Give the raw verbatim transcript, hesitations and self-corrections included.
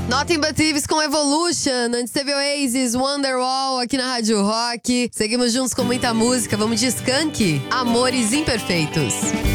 Nothing But Thieves com Evolution. Antes teve Oasis, Wonderwall aqui na Rádio Rock. Seguimos juntos com muita música. Vamos de Skank, Amores Imperfeitos.